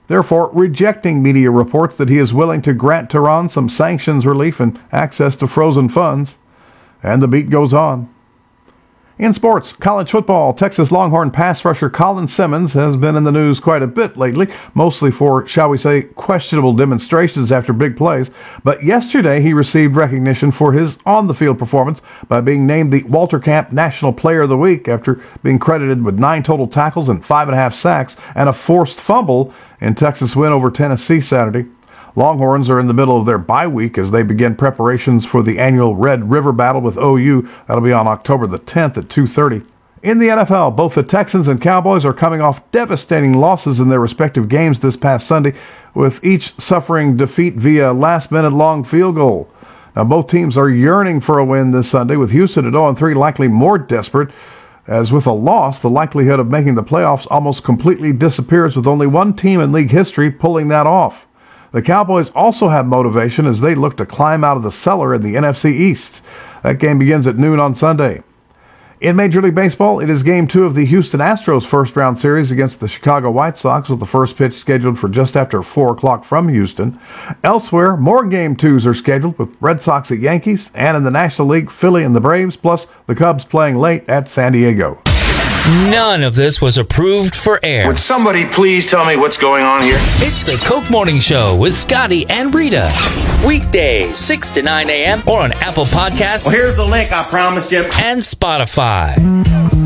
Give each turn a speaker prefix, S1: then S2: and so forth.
S1: therefore rejecting media reports that he is willing to grant Tehran some sanctions relief and access to frozen funds. And the beat goes on. In sports, college football, Texas Longhorn pass rusher Colin Simmons has been in the news quite a bit lately, mostly for, shall we say, questionable demonstrations after big plays. But yesterday he received recognition for his on-the-field performance by being named the Walter Camp National Player of the Week after being credited with 9 total tackles and 5.5 sacks and a forced fumble in Texas' win over Tennessee Saturday. Longhorns are in the middle of their bye week as they begin preparations for the annual Red River Battle with OU. That'll be on October the 10th at 2:30. In the NFL, both the Texans and Cowboys are coming off devastating losses in their respective games this past Sunday, with each suffering defeat via last-minute long field goal. Now, both teams are yearning for a win this Sunday, with Houston at 0-3 likely more desperate, as with a loss, the likelihood of making the playoffs almost completely disappears, with only one team in league history pulling that off. The Cowboys also have motivation as they look to climb out of the cellar in the NFC East. That game begins at noon on Sunday. In Major League Baseball, it is Game 2 of the Houston Astros first-round series against the Chicago White Sox, with the first pitch scheduled for just after 4 o'clock from Houston. Elsewhere, more Game 2s are scheduled, with Red Sox at Yankees, and in the National League, Philly and the Braves, plus the Cubs playing late at San Diego.
S2: None of this was approved for air.
S3: Would somebody please tell me what's going on here?
S2: It's the Coke Morning Show with Scotty and Rita. Weekdays, 6 to 9 a.m. or on Apple Podcasts.
S4: Well, here's the link I promised you.
S2: And Spotify.